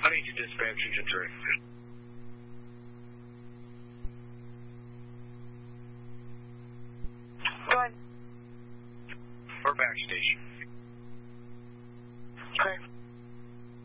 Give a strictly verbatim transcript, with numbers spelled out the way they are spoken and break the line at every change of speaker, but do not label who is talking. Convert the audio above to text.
I need to dispatch engine three.
Go ahead.
We're backstation.